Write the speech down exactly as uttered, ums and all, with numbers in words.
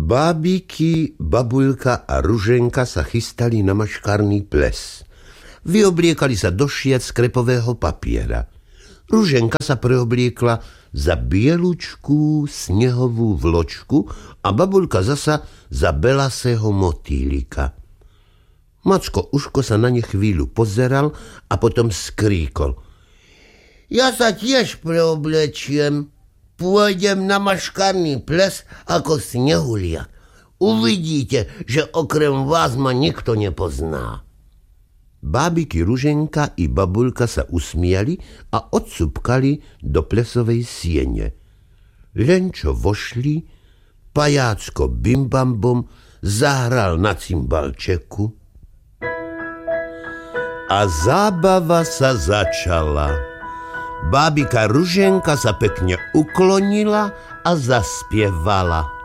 Bábiky, Babuľka a Ruženka sa chystali na maškarný ples. Vyobliekali sa do šiat z krepového papiera. Ruženka sa preobliekla za bielučkú snehovú vločku a Babuľka zasa za belasého motýlika. Macko Uško sa na ne chvíľu pozeral a potom skríkol. Ja sa tiež preoblečiem. Pôjdem na maškarný ples ako Snehuliak. Uvidíte, že okrem vás ma nikto nepozná. Bábiky Ruženka i Babuľka sa usmiali a odsúpkali do plesovej siene. Len čo vošli, pajácko Bimbambom zahral na cymbalčeku a zábava sa začala. Bábika Ruženka sa pekne uklonila a zaspievala.